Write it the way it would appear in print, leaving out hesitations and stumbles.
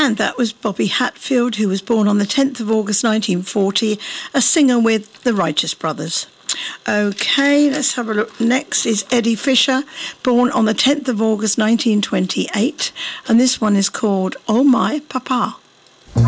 And that was Bobby Hatfield, who was born on the 10th of August 1940, a singer with the Righteous Brothers. Okay, let's have a look. Next is Eddie Fisher, born on the 10th of August 1928, and this one is called Oh My Papa.